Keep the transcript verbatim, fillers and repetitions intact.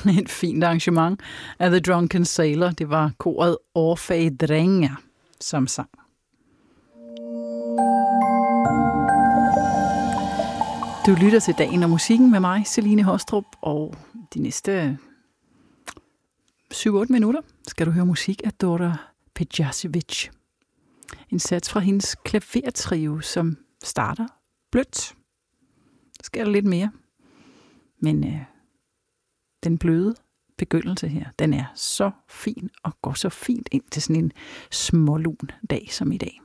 Et fint arrangement af The Drunken Sailor. Det var koret Orfej Drenge, som sang. Du lytter til Dagen og Musikken med mig, Celine Hostrup, og de næste syv otte minutter skal du høre musik af Dora Pejacevic. En sats fra hendes klavertrio, som starter blødt. Der sker der lidt mere. Men øh, den bløde begyndelse her, den er så fin og går så fint ind til sådan en smålun dag som i dag.